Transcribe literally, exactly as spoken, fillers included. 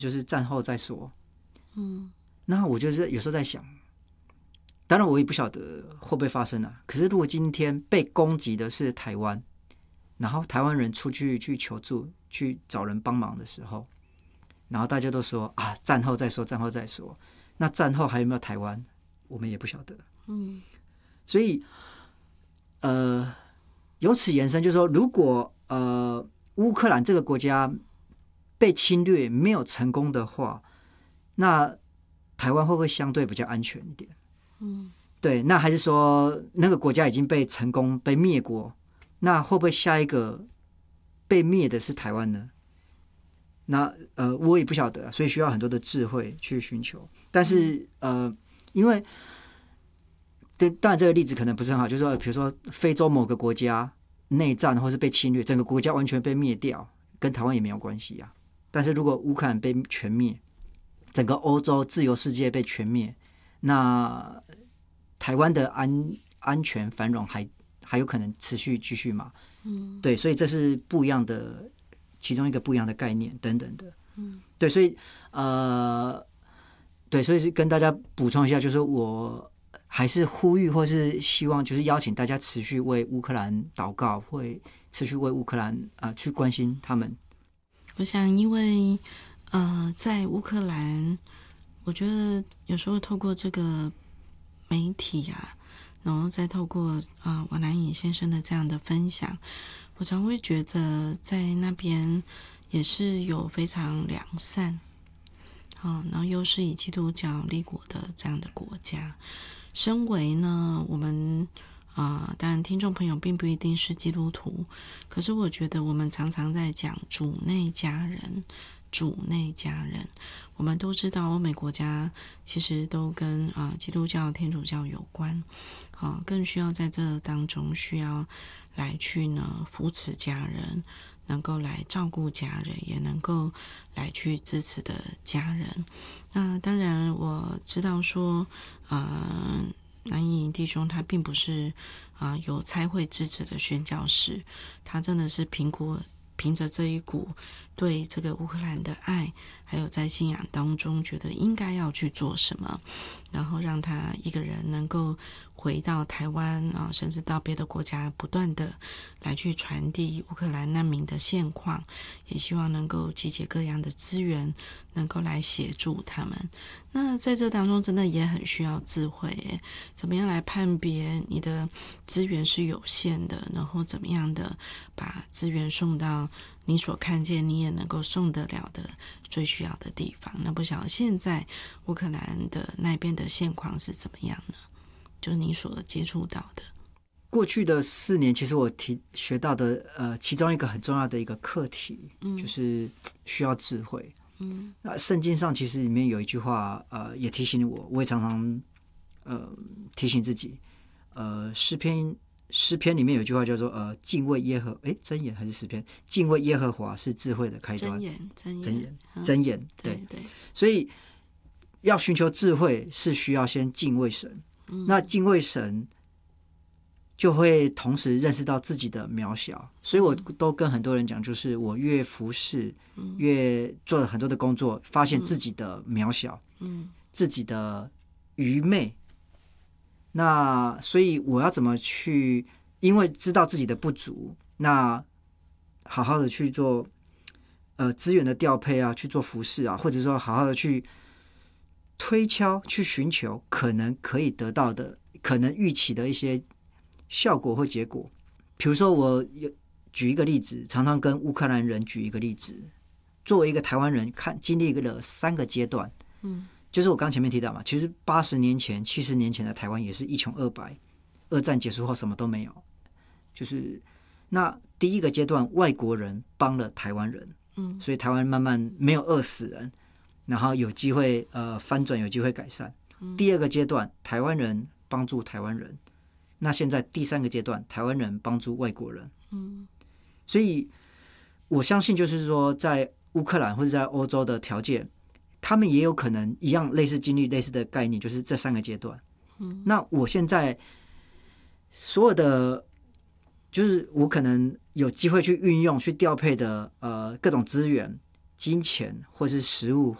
就是战后再说。 嗯， 那我就是有时候在想，当然我也不晓得会不会发生啊。可是如果今天被攻击的是台湾，然后台湾人出去去求助、去找人帮忙的时候，然后大家都说啊，战后再说，战后再说。那战后还有没有台湾，我们也不晓得。 嗯， 所以，呃，由此延伸，就是说，如果呃乌克兰这个国家被侵略没有成功的话，那台湾会不会相对比较安全一点？ 嗯， 对，那还是说那个国家已经被成功被灭国，那会不会下一个被灭的是台湾呢？那呃，我也不晓得，所以需要很多的智慧去寻求。但是呃，因为对，当然这个例子可能不是很好，就是说，比如说非洲某个国家内战或是被侵略，整个国家完全被灭掉，跟台湾也没有关系啊。但是如果乌克兰被全灭，整个欧洲自由世界被全灭，那台湾的安安全繁荣还还有可能持续继续嘛？ 嗯， 对，所以这是不一样的，其中一个不一样的概念等等的。 嗯， 对，所以呃，对，所以是跟大家补充一下，就是我还是呼吁或是希望，就是邀请大家持续为乌克兰祷告，会持续为乌克兰啊、呃、去关心他们。 我想，因为呃，在乌克兰，我觉得有时候透过这个媒体啊，然后再透过啊、呃、王南颖先生的这样的分享，我常会觉得在那边也是有非常良善，哦，然后又是以基督教立国的这样的国家。身为呢，我们啊、呃，当然听众朋友并不一定是基督徒，可是我觉得我们常常在讲主内家人，主内家人。我们都知道欧美国家其实都跟啊、呃、基督教、天主教有关，好、呃，更需要在这当中需要来去呢扶持家人，能够来照顾家人，也能够来去支持的家人。那当然我知道说呃南颖弟兄他并不是啊、呃、有差会支持的宣教士，他真的是评估凭着这一股对这个乌克兰的爱，还有在信仰当中觉得应该要去做什么，然后让他一个人能够回到台湾啊，甚至到别的国家，不断的来去传递乌克兰难民的现况，也希望能够集结各样的资源，能够来协助他们。那在这当中真的也很需要智慧耶，怎么样来判别你的资源是有限的，然后怎么样的把资源送到你所看见你也能够送得了的最需要的地方。那不晓得现在乌克兰的那边的现况是怎么样呢？就是你所接触到的。 过去的四年，其实我提学到的呃，其中一个很重要的一个课题， 嗯就是需要智慧。 嗯那圣经上其实里面有一句话，呃，也提醒我，我也常常呃提醒自己，呃，诗篇诗篇里面有一句话叫做呃，敬畏耶和，哎，箴言还是诗篇？敬畏耶和华是智慧的开端。 箴言，箴言， 箴言， 嗯箴言，对对对， 所以要寻求智慧，是需要先敬畏神。 嗯那敬畏神，就会同时认识到自己的渺小。所以我都跟很多人讲，就是我越服侍， 嗯越做了很多的工作，发现自己的渺小， 嗯自己的愚昧。那所以我要怎么去？因为知道自己的不足，那好好的去做呃资源的调配啊，去做服侍啊，或者说好好的去推敲、去寻求可能可以得到的、可能预期的一些效果或结果。比如说，我举一个例子，常常跟乌克兰人举一个例子。作为一个台湾人，看经历了三个阶段， 嗯就是我刚前面提到嘛，其实八十年前、七十年前的台湾也是一穷二白，二战结束后什么都没有。就是那第一个阶段，外国人帮了台湾人， 嗯所以台湾慢慢没有饿死人，然后有机会呃翻转，有机会改善。第二个阶段，台湾人帮助台湾人，那现在第三个阶段，台湾人帮助外国人。 嗯所以我相信，就是说，在乌克兰或者在欧洲的条件，他们也有可能一样类似经历类似的概念，就是这三个阶段。 嗯那我现在所有的，就是我可能有机会去运用、去调配的呃各种资源， 金钱或是食物